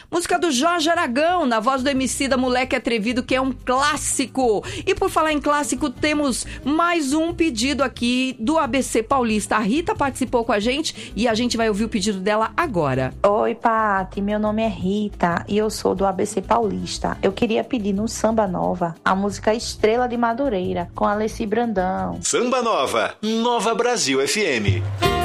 Música do Jorge Aragão, na voz do Emicida Moleque Atrevido, que é um clássico. E por falar em clássico, temos mais um pedido aqui do ABC Paulista. A Rita participou com a gente e a gente vai ouvir o pedido dela agora. Oi, Pati, meu nome é Rita e eu sou do ABC Paulista. Eu queria pedir no Samba Nova a música Estrela de Madureira, com Alessi Brandão. Samba Nova, Nova Brasil FM.